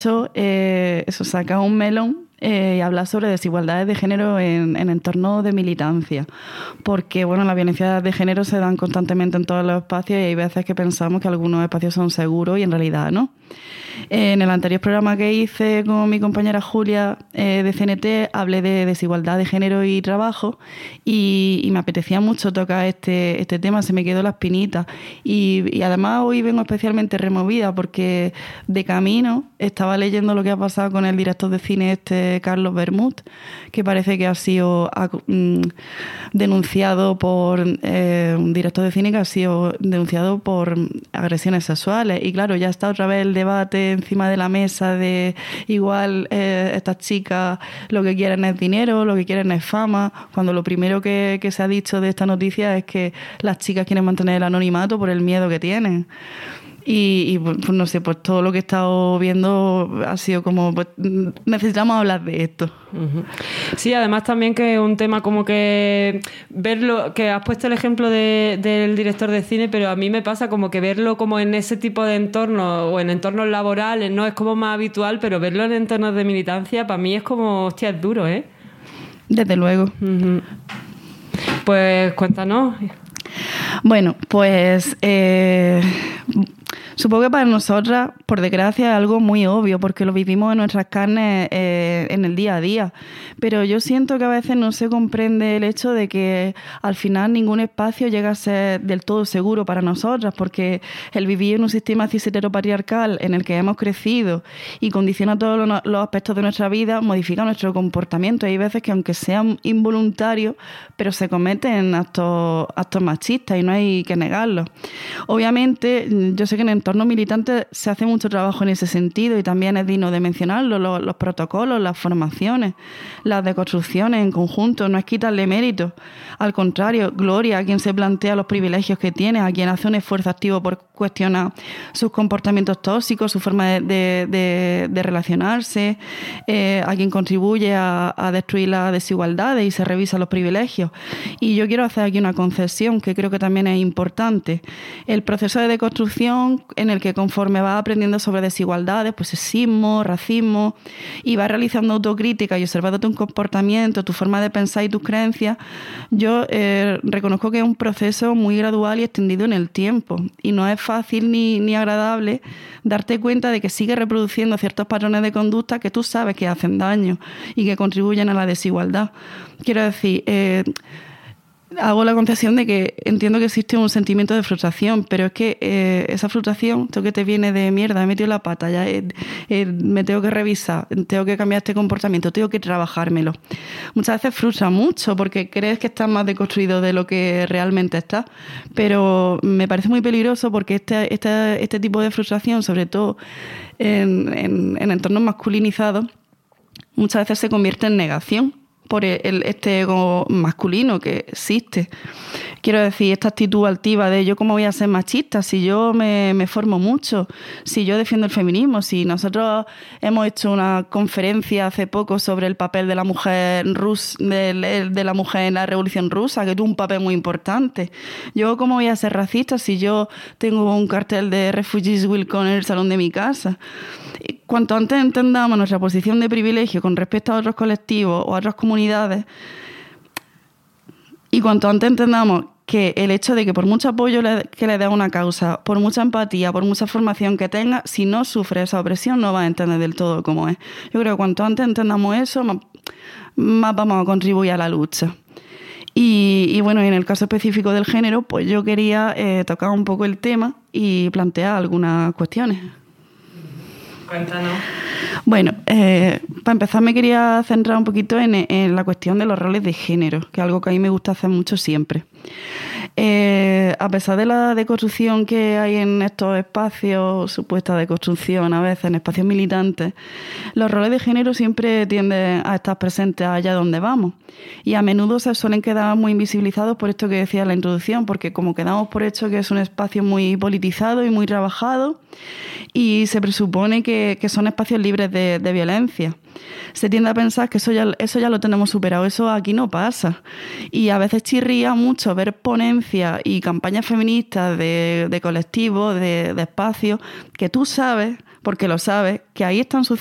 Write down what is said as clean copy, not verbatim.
eso saca un melón y habla sobre desigualdades de género en entornos de militancia, porque bueno, las violencias de género se dan constantemente en todos los espacios y hay veces que pensamos que algunos espacios son seguros y en realidad no. En el anterior programa que hice con mi compañera Julia de CNT hablé de desigualdad de género y trabajo y me apetecía mucho tocar este tema, se me quedó la espinita y además hoy vengo especialmente removida porque de camino estaba leyendo lo que ha pasado con el director de cine Carlos Bermúdez, que parece que ha sido denunciado por un director de cine que ha sido denunciado por agresiones sexuales y claro, ya está otra vez el debate encima de la mesa de igual estas chicas lo que quieren es dinero, lo que quieren es fama, cuando lo primero que se ha dicho de esta noticia es que las chicas quieren mantener el anonimato por el miedo que tienen. Y pues no sé, pues todo lo que he estado viendo ha sido como, pues necesitamos hablar de esto. Uh-huh. Sí, además también que es un tema como que verlo, que has puesto el ejemplo del director de cine, pero a mí me pasa como que verlo como en ese tipo de entornos o en entornos laborales, no es como más habitual, pero verlo en entornos de militancia para mí es como, hostia, es duro, ¿eh? Desde luego. Uh-huh. Pues cuéntanos. Bueno, pues supongo que para nosotras, por desgracia, es algo muy obvio porque lo vivimos en nuestras carnes en el día a día. Pero yo siento que a veces no se comprende el hecho de que al final ningún espacio llega a ser del todo seguro para nosotras porque el vivir en un sistema cis-heteropatriarcal en el que hemos crecido y condiciona todos los aspectos de nuestra vida, modifica nuestro comportamiento. Hay veces que aunque sean involuntarios, pero se cometen actos machistas y no hay que negarlo. Obviamente, yo sé que en entornos militantes se hace mucho trabajo en ese sentido y también es digno de mencionarlo, los protocolos, las formaciones, las deconstrucciones en conjunto, no es quitarle mérito. Al contrario, gloria a quien se plantea los privilegios que tiene, a quien hace un esfuerzo activo por cuestionar sus comportamientos tóxicos, su forma de relacionarse, a quien contribuye a destruir las desigualdades y se revisa los privilegios. Y yo quiero hacer aquí una concesión que creo que también es importante. El proceso de deconstrucción en el que conforme vas aprendiendo sobre desigualdades, pues sexismo, racismo, y vas realizando autocrítica y observando tu comportamiento, tu forma de pensar y tus creencias, yo reconozco que es un proceso muy gradual y extendido en el tiempo. Y no es fácil ni agradable darte cuenta de que sigues reproduciendo ciertos patrones de conducta que tú sabes que hacen daño y que contribuyen a la desigualdad. Quiero decir, hago la concesión de que entiendo que existe un sentimiento de frustración, pero es que esa frustración, esto que te viene de mierda, he metido la pata, ya me tengo que revisar, tengo que cambiar este comportamiento, tengo que trabajármelo. Muchas veces frustra mucho porque crees que estás más deconstruido de lo que realmente estás, pero me parece muy peligroso porque este tipo de frustración, sobre todo en entornos masculinizados, muchas veces se convierte en negación por este ego masculino que existe. Quiero decir, esta actitud altiva de yo cómo voy a ser machista si yo me formo mucho, si yo defiendo el feminismo, si nosotros hemos hecho una conferencia hace poco sobre el papel de la mujer de la mujer en la Revolución Rusa, que tuvo un papel muy importante. Yo cómo voy a ser racista si yo tengo un cartel de Refugees Welcome en el salón de mi casa. Cuanto antes entendamos nuestra posición de privilegio con respecto a otros colectivos o a otras comunidades, y cuanto antes entendamos que el hecho de que por mucho apoyo que le dé a una causa, por mucha empatía, por mucha formación que tenga, si no sufre esa opresión no va a entender del todo cómo es. Yo creo que cuanto antes entendamos eso, más vamos a contribuir a la lucha. Y bueno, en el caso específico del género, pues yo quería tocar un poco el tema y plantear algunas cuestiones. Cuéntanos. Bueno, para empezar me quería centrar un poquito en la cuestión de los roles de género, que es algo que a mí me gusta hacer mucho siempre. A pesar de la deconstrucción que hay en estos espacios, supuesta deconstrucción a veces en espacios militantes, los roles de género siempre tienden a estar presentes allá donde vamos. Y a menudo se suelen quedar muy invisibilizados por esto que decía en la introducción, porque como quedamos por hecho que es un espacio muy politizado y muy trabajado, y se presupone que son espacios libres de violencia. Se tiende a pensar que eso ya lo tenemos superado, eso aquí no pasa. Y a veces chirría mucho ver ponencias y campañas feministas de colectivos, de espacios, que tú sabes porque lo sabes, que ahí están